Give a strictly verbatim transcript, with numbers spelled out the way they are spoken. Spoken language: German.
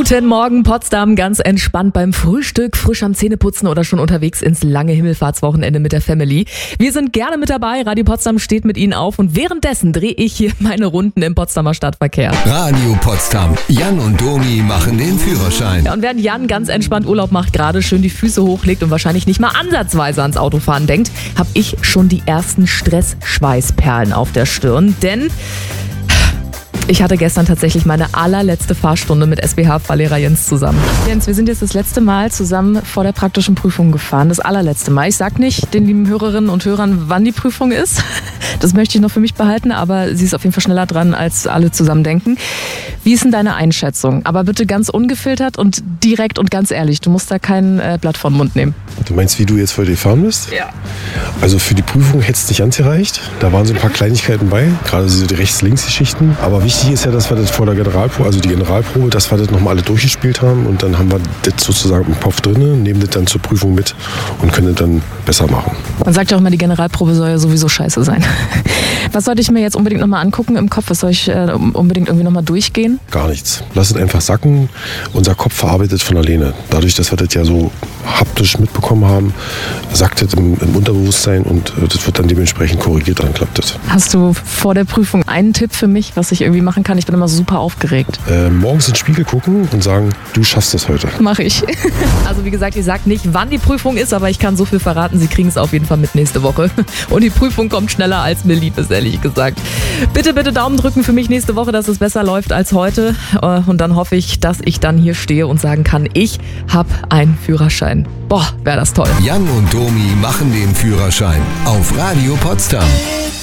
Guten Morgen, Potsdam, ganz entspannt beim Frühstück, frisch am Zähneputzen oder schon unterwegs ins lange Himmelfahrtswochenende mit der Family. Wir sind gerne mit dabei, Radio Potsdam steht mit Ihnen auf und währenddessen drehe ich hier meine Runden im Potsdamer Stadtverkehr. Radio Potsdam, Jan und Domi machen den Führerschein. Ja, und während Jan ganz entspannt Urlaub macht, gerade schön die Füße hochlegt und wahrscheinlich nicht mal ansatzweise ans Autofahren denkt, habe ich schon die ersten Stressschweißperlen auf der Stirn, denn ich hatte gestern tatsächlich meine allerletzte Fahrstunde mit S B H-Fahrlehrer Jens zusammen. Jens, wir sind jetzt das letzte Mal zusammen vor der praktischen Prüfung gefahren. Das allerletzte Mal. Ich sag nicht den lieben Hörerinnen und Hörern, wann die Prüfung ist. Das möchte ich noch für mich behalten, aber sie ist auf jeden Fall schneller dran, als alle zusammen denken. Wie ist denn deine Einschätzung? Aber bitte ganz ungefiltert und direkt und ganz ehrlich. Du musst da kein äh, Blatt vor den Mund nehmen. Du meinst, wie du jetzt heute gefahren bist? Ja. Also für die Prüfung hätte es nicht ganz gereicht. Da waren so ein paar Kleinigkeiten bei, gerade so die Rechts-Links-Geschichten. Aber wichtig ist ja, dass wir das vor der Generalprobe, also die Generalprobe, dass wir das nochmal alle durchgespielt haben und dann haben wir das sozusagen im Kopf drin, nehmen das dann zur Prüfung mit und können das dann besser machen. Man sagt ja auch immer, die Generalprobe soll ja sowieso scheiße sein. Was sollte ich mir jetzt unbedingt nochmal angucken im Kopf? Was soll ich äh, unbedingt irgendwie nochmal durchgehen? Gar nichts. Lass es einfach sacken. Unser Kopf verarbeitet von alleine. Dadurch, dass wir das ja so haptisch mitbekommen haben, sackt das im, im Unterbewusstsein und äh, das wird dann dementsprechend korrigiert, dann klappt das. Hast du vor der Prüfung einen Tipp für mich, was ich irgendwie machen kann? Ich bin immer super aufgeregt. Äh, morgens in den Spiegel gucken und sagen, du schaffst das heute. Mache ich. Also wie gesagt, ich sage nicht, wann die Prüfung ist, aber ich kann so viel verraten, Sie kriegen es auf jeden Fall mit nächste Woche. Und die Prüfung kommt schneller, als mir lieb ist, ehrlich gesagt. Bitte, bitte Daumen drücken für mich nächste Woche, dass es besser läuft als heute. Und dann hoffe ich, dass ich dann hier stehe und sagen kann, ich habe einen Führerschein. Boah, wäre das toll. Jan und Domi machen den Führerschein auf Radio Potsdam.